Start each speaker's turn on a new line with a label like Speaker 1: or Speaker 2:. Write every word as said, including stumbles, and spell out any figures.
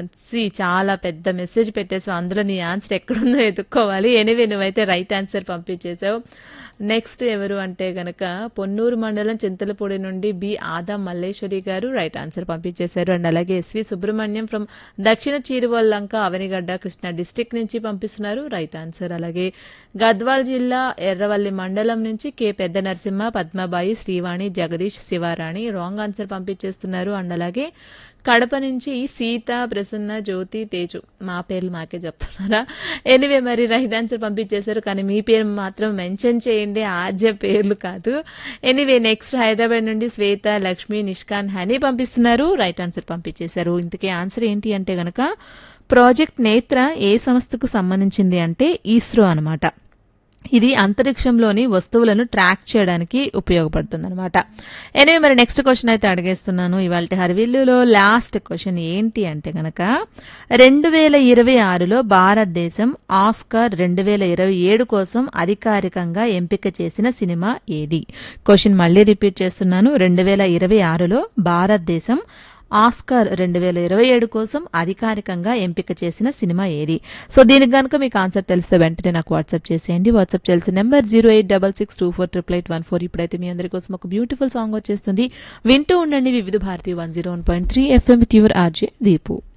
Speaker 1: C చాలా పెద్ద message పెట్టేసావు, అందులో నీ ఆన్సర్ ఎక్కడుందో ఎదుక్కోవాలి. ఎనివే నువ్వైతే రైట్ ఆన్సర్ పంపించేసావు. నెక్స్ట్ ఎవరు అంటే గనక పొన్నూరు మండలం చింతలపూడి నుండి బి ఆదా మల్లేశ్వరి గారు రైట్ ఆన్సర్ పంపించేశారు. అండ్ అలాగే ఎస్వి సుబ్రహ్మణ్యం ఫ్రమ్ దక్షిణ చీరువల్లంక అవనిగడ్డ కృష్ణా డిస్టిక్ నుంచి పంపిస్తున్నారు రైట్ ఆన్సర్. అలాగే గద్వాల్ జిల్లా ఎర్రవల్లి మండలం నుంచి కె పెద్ద Narasimha, Padmabai, Srivani, Jagadish, Shivarani wrong answer పంపించేస్తున్నారు. And అలాగే కడప నుంచి సీత, ప్రసన్న, జ్యోతి, తేజు మా పేర్లు మాకే చెప్తున్నారా? ఎనివే మరి రైట్ ఆన్సర్ పంపించేశారు, కానీ మీ పేరు మాత్రం మెన్షన్ చేయండి, ఆర్జే పేర్లు కాదు. ఎనివే నెక్స్ట్ హైదరాబాద్ నుండి శ్వేత, లక్ష్మి, నిష్కాన్, హనీ పంపిస్తున్నారు రైట్ ఆన్సర్ పంపించేశారు. ఇంతకీ ఆన్సర్ ఏంటి అంటే గనక ప్రాజెక్ట్ నేత్ర ఏ సంస్థకు సంబంధించింది అంటే ఇస్రో అనమాట. ఇది అంతరిక్షంలోని వస్తువులను ట్రాక్ చేయడానికి ఉపయోగపడుతుంది అనమాట. ఎనివే మరి నెక్స్ట్ క్వశ్చన్ అయితే అడిగేస్తున్నాను. ఇవాళ హర్విల్లులో లాస్ట్ క్వశ్చన్ ఏంటి అంటే గనక రెండు వేల ఇరవై ఆరులో భారతదేశం ఆస్కార్ రెండు వేల ఇరవై ఏడు కోసం అధికారికంగా ఎంపిక చేసిన సినిమా ఏది? క్వశ్చన్ మళ్ళీ రిపీట్ చేస్తున్నాను. రెండు వేల ఇరవై ఆరులో భారతదేశం ఆస్కార్ రెండు వేల ఇరవై ఏడు కోసం అధికారికంగా ఎంపిక చేసిన సినిమా ఏది? సో దీనికి కనుక మీకు ఆన్సర్ తెలిస్తే వెంటనే నాకు వాట్సాప్ చేసేయండి. వాట్సాప్ చేయాల్సిన number zero eight double six two four triple eight one four. ఇప్పుడైతే మీ అందరి కోసం ఒక బ్యూటిఫుల్ సాంగ్ వచ్చేస్తుంది, వింటూ ఉండండి వివిధ Bharati one zero one point three FM with your RJ Deepu.